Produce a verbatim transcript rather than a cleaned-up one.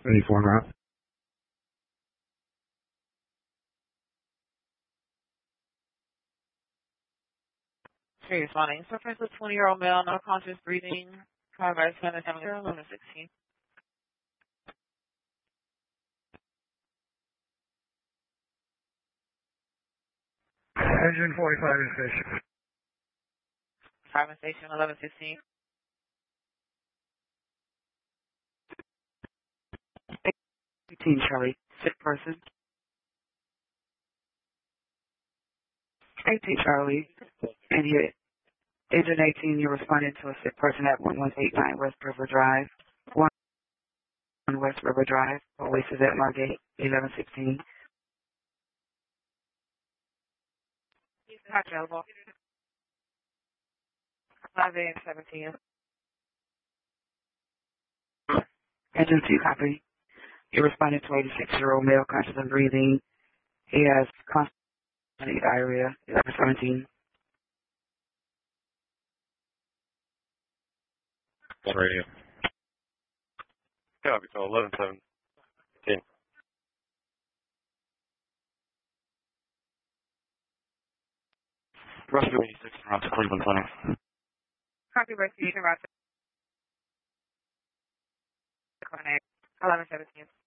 eighty-four route. Okay, responding. Suffering with twenty-year-old male, no conscious breathing, coronavirus having eleven sixteen. Engine forty-five in station. Five in station, eleven sixteen. eighteen Charlie, sick person. eighteen Charlie, and you, Engine eighteen, you're responding to a sick person at one one eight nine West River Drive. one West River Drive, Oasis at Margate, eleven sixteen. Not available. five A M seventeen. Engine two, copy. You're responding to eighty-six-year-old male, conscious and breathing. He has constant diarrhea, eleven seventeen. Radio. Copy, call eleven seventeen. Rescue eighty-six, route to Cleveland Clinic. Copy, rescue, route to Clinic, eleven seventeen.